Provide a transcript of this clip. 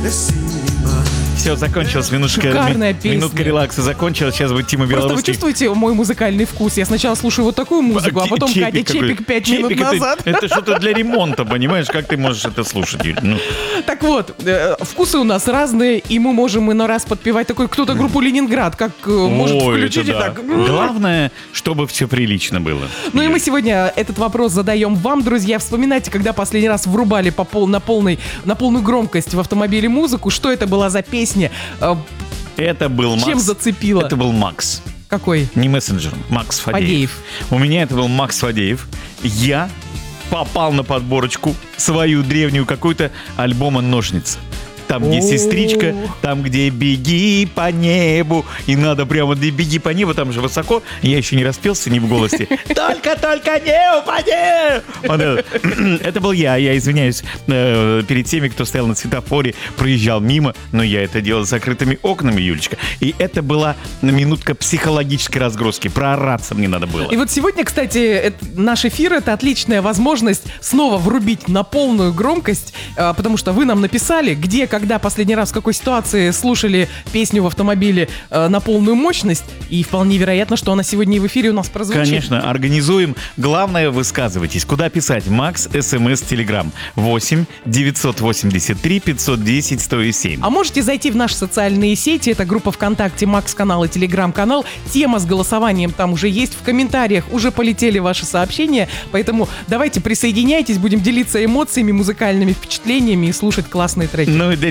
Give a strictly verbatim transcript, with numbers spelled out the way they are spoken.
Все, закончилось. Минутка, Шикарная ми, песня. минутка релакса закончилась. Сейчас будет Тима Просто вы Белорусский. чувствуете мой музыкальный вкус? Я сначала слушаю вот такую музыку, а потом Катя Чепик пять минут это, назад. Это что-то для ремонта, понимаешь? Как ты можешь это слушать, Юль? Ну. Так вот, э, вкусы у нас разные, и мы можем иной раз подпевать такой кто-то группу «Ленинград», как э, может Ой, включить это и да. так. Главное, чтобы все прилично было. Ну и мы сегодня этот вопрос задаем вам, друзья. Вспоминайте, когда последний раз врубали по пол, на, полной, на полную громкость в автомобиле музыку, что это была за песня, э, Это был чем Макс. зацепило? Это был Макс. Какой? Не мессенджер, Макс Фадеев. Фадеев. У меня это был Макс Фадеев. Я попал на подборочку свою древнюю какую-то альбома «Ножницы». Там, где О. сестричка, там, где беги по небу. И надо прямо да беги по небу, там же высоко. Я еще не распелся ни в голосе. Только-только не упади! Вот это. Это был я, я извиняюсь э, перед теми, кто стоял на светофоре, проезжал мимо, но я это делал с закрытыми окнами, Юлечка. И это была минутка психологической разгрузки. Проораться мне надо было. И вот сегодня, кстати, это, наш эфир — это отличная возможность снова врубить на полную громкость, а, потому что вы нам написали, где, когда последний раз, в какой ситуации слушали песню в автомобиле а, на полную мощность, и вполне вероятно, что она сегодня и в эфире у нас прозвучит. Конечно, организуем. Главное, высказывайтесь. Куда писать? Макс, СМС, Телеграм. восемь девятьсот восемьдесят три пятьсот десять сто семь. А можете зайти в наши социальные сети, это группа ВКонтакте, Макс-канал и Телеграм-канал. Тема с голосованием там уже есть, в комментариях уже полетели ваши сообщения, поэтому давайте присоединяйтесь, будем делиться эмоциями, музыкальными впечатлениями и слушать классные треки. Ну и для